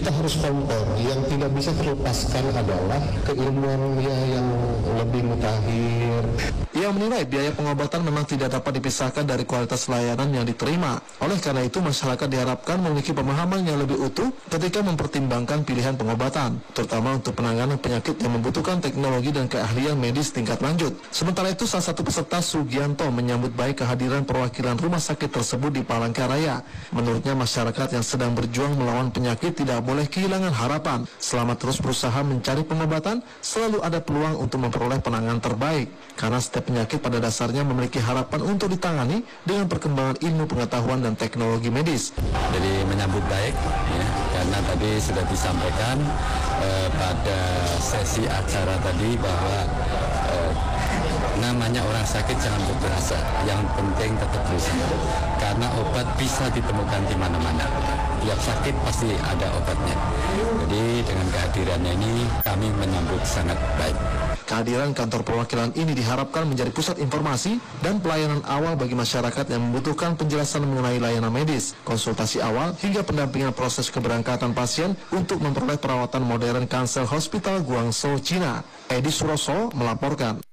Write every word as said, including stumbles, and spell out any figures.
kita harus compare. Yang tidak bisa terlepaskan adalah keilmuan ya yang lebih mutakhir. Ia menilai biaya pengobatan memang tidak dapat dipisahkan dari kualitas layanan yang diterima. Oleh karena itu, masyarakat diharapkan memiliki pemahaman yang lebih utuh ketika mempertimbangkan pilihan pengobatan, terutama untuk penanganan penyakit yang membutuhkan teknologi dan keahlian medis tingkat lanjut. Sementara itu, salah satu peserta, Sugianto, menyambut baik kehadiran perwakilan rumah sakit tersebut di Palangkaraya. Menurutnya, masyarakat yang sedang berjuang melawan penyakit tidak boleh kehilangan harapan. Selama terus berusaha mencari pengobatan, selalu ada peluang untuk memperoleh penanganan terbaik. Karena setiap penyakit pada dasarnya memiliki harapan untuk ditangani dengan perkembangan ilmu pengetahuan dan teknologi medis. Jadi menyambut baik, ya, karena tadi sudah disampaikan eh, pada sesi acara tadi bahwa eh, namanya orang sakit jangan putus asa, yang penting tetap berusaha. Karena obat bisa ditemukan di mana-mana. Tiap sakit pasti ada obatnya. Jadi dengan kehadirannya ini kami menyambut sangat baik. Kehadiran kantor perwakilan ini diharapkan menjadi pusat informasi dan pelayanan awal bagi masyarakat yang membutuhkan penjelasan mengenai layanan medis, konsultasi awal, hingga pendampingan proses keberangkatan pasien untuk memperoleh perawatan modern Kansel Hospital Guangzhou, Cina. Edi Suroso melaporkan.